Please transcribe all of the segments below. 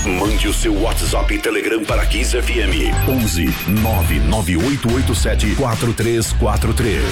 Mande o seu WhatsApp e Telegram para Kiss FM. 11 99887 4343.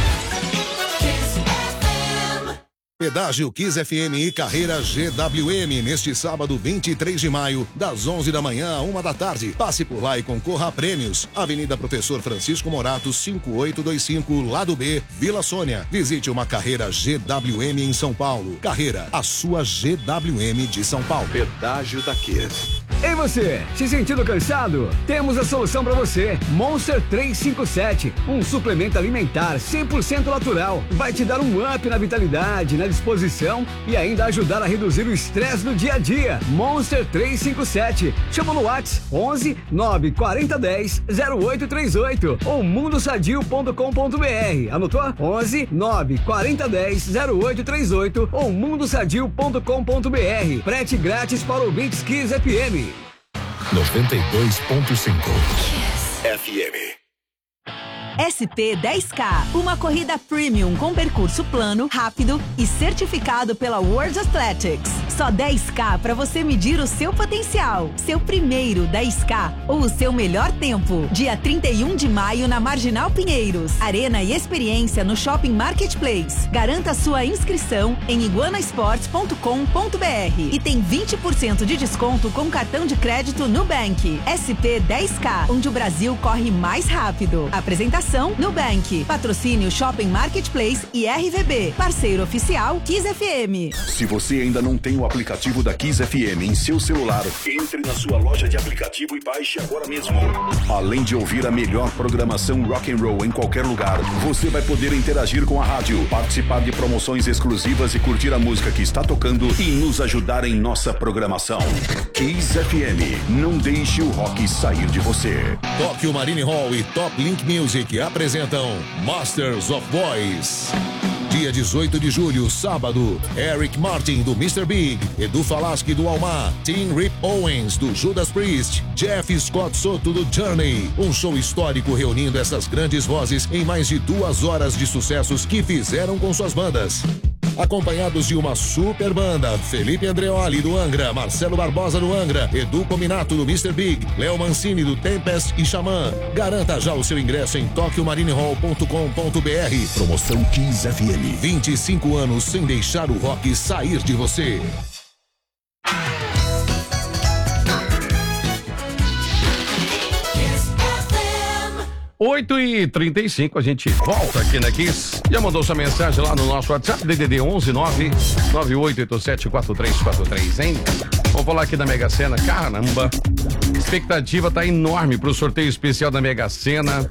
Pedágio Kiss FM e Carreira GWM neste sábado 23 de maio, das 11 da manhã à 1 da tarde. Passe por lá e concorra a prêmios. Avenida Professor Francisco Morato, 5825, Lado B, Vila Sônia. Visite uma Carreira GWM em São Paulo. Carreira, a sua GWM de São Paulo. Pedágio da Kiss. Ei você, se sentindo cansado? Temos a solução para você. Monster 357, um suplemento alimentar 100% natural. Vai te dar um up na vitalidade, na disposição e ainda ajudar a reduzir o estresse do dia a dia. Monster 357. Chama no WhatsApp 11 94010 0838 ou mundosadio.com.br. Anotou? 11 94010 0838 ou mundosadio.com.br. Frete grátis para ouvintes Kiss FM. 92.5 FM. SP10K, uma corrida premium com percurso plano, rápido e certificado pela World Athletics. Só 10K para você medir o seu potencial. Seu primeiro 10K ou o seu melhor tempo. Dia 31 de maio na Marginal Pinheiros. Arena e experiência no Shopping Marketplace. Garanta sua inscrição em iguanasports.com.br e tem 20% de desconto com cartão de crédito Nubank. SP10K, onde o Brasil corre mais rápido. Apresentação Nubank. Patrocínio Shopping Marketplace e RVB. Parceiro oficial Kiss FM. Se você ainda não tem o aplicativo da Kiss FM em seu celular, entre na sua loja de aplicativo e baixe agora mesmo. Além de ouvir a melhor programação rock and roll em qualquer lugar, você vai poder interagir com a rádio, participar de promoções exclusivas e curtir a música que está tocando e nos ajudar em nossa programação. Kiss FM, não deixe o rock sair de você. Tóquio Marine Hall e Top Link Music apresentam Masters of Boys. Dia 18 de julho, sábado, Eric Martin do Mr. Big, Edu Falaschi do Almar, Tim Rip Owens do Judas Priest, Jeff Scott Soto do Journey. Um show histórico reunindo essas grandes vozes em mais de 2 horas de sucessos que fizeram com suas bandas. Acompanhados de uma super banda, Felipe Andreoli do Angra, Marcelo Barbosa do Angra, Edu Cominato do Mr. Big, Léo Mancini do Tempest e Xamã. Garanta já o seu ingresso em tokyomarinehall.com.br. Promoção Kiss FM. 25 anos sem deixar o rock sair de você. 8h35, a gente volta aqui na Kiss. Já mandou sua mensagem lá no nosso WhatsApp, DDD 11 998874343, hein? Vamos falar aqui da Mega Sena. Caramba, a expectativa tá enorme pro sorteio especial da Mega Sena.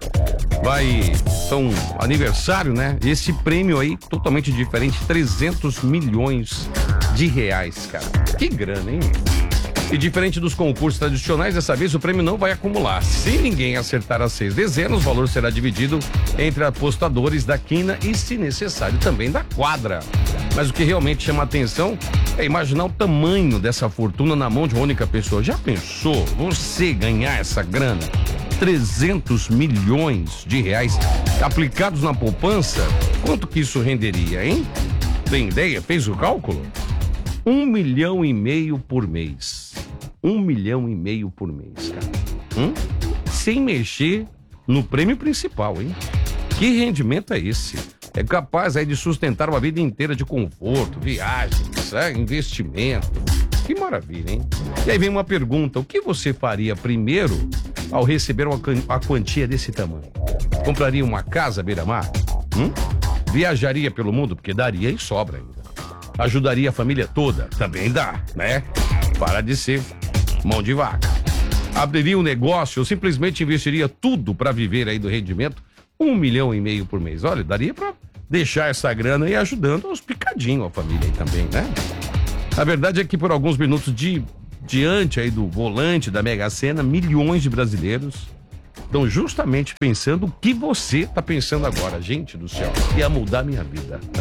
São aniversário, né? Esse prêmio aí, totalmente diferente, 300 milhões de reais, cara. Que grana, hein? E diferente dos concursos tradicionais, dessa vez o prêmio não vai acumular. Se ninguém acertar as 6 dezenas, o valor será dividido entre apostadores da quina e, se necessário, também da quadra. Mas o que realmente chama a atenção é imaginar o tamanho dessa fortuna na mão de uma única pessoa. Já pensou você ganhar essa grana? 300 milhões de reais aplicados na poupança? Quanto que isso renderia, hein? Tem ideia? Fez o cálculo? 1,5 milhão por mês. 1,5 milhão por mês, cara. Sem mexer no prêmio principal, hein? Que rendimento é esse? É capaz aí de sustentar uma vida inteira de conforto, viagens, investimento. Que maravilha, hein? E aí vem uma pergunta: o que você faria primeiro ao receber uma quantia desse tamanho? Compraria uma casa à beira-mar? Viajaria pelo mundo? Porque daria e sobra ainda. Ajudaria a família toda? Também dá, né? Para de ser mão de vaca. Abriria um negócio ou simplesmente investiria tudo para viver aí do rendimento? 1,5 milhão por mês. Olha, daria para deixar essa grana aí ajudando aos picadinhos a família aí também, né? A verdade é que por alguns minutos diante aí do volante da Mega Sena, milhões de brasileiros estão justamente pensando o que você está pensando agora. Gente do céu, ia mudar minha vida, né?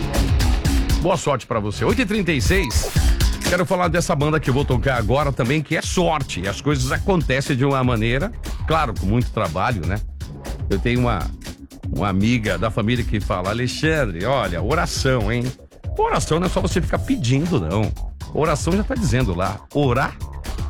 Boa sorte pra você. 8h36, quero falar dessa banda que eu vou tocar agora também, que é sorte. E as coisas acontecem de uma maneira, claro, com muito trabalho, né? Eu tenho uma amiga da família que fala: Alexandre, olha, oração, hein? Oração não é só você ficar pedindo, não. Oração já tá dizendo lá, orar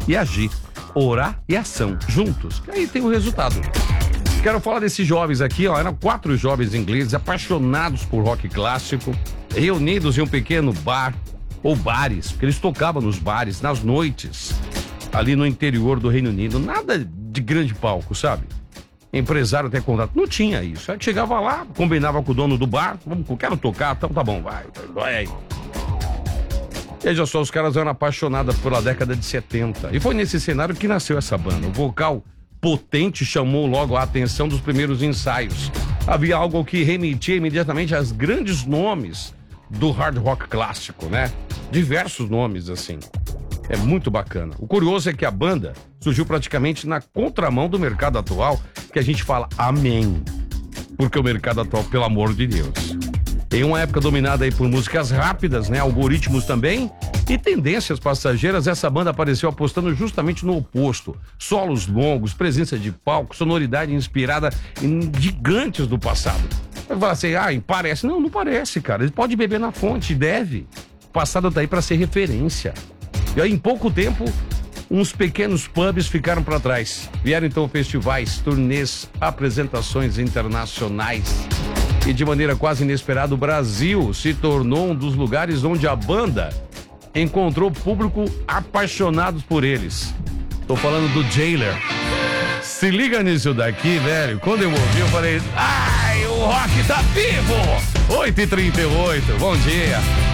e agir. Orar e ação, juntos. Aí tem o resultado. Quero falar desses jovens aqui, ó. Eram 4 jovens ingleses apaixonados por rock clássico, reunidos em um pequeno bar, ou bares, porque eles tocavam nos bares, nas noites, ali no interior do Reino Unido. Nada de grande palco, sabe? Empresário até contrato. Não tinha isso. Aí chegava lá, combinava com o dono do bar, quero tocar, então tá bom, vai aí. Veja só, os caras eram apaixonados pela década de 70. E foi nesse cenário que nasceu essa banda. O vocal potente chamou logo a atenção dos primeiros ensaios. Havia algo que remetia imediatamente aos grandes nomes do hard rock clássico, né? Diversos nomes, assim. É muito bacana. O curioso é que a banda surgiu praticamente na contramão do mercado atual, que a gente fala amém. Porque o mercado atual, pelo amor de Deus, em uma época dominada aí por músicas rápidas, né? Algoritmos também e tendências passageiras, essa banda apareceu apostando justamente no oposto. Solos longos, presença de palco, sonoridade inspirada em gigantes do passado. Vai falar assim, parece. Não parece, cara. Ele pode beber na fonte, deve. O passado tá aí pra ser referência. E aí, em pouco tempo, uns pequenos pubs ficaram para trás. Vieram então festivais, turnês, apresentações internacionais. E de maneira quase inesperada, o Brasil se tornou um dos lugares onde a banda encontrou público apaixonados por eles. Tô falando do Jailer. Se liga nisso daqui, velho. Quando eu ouvi, eu falei, o rock tá vivo! 8h38, bom dia.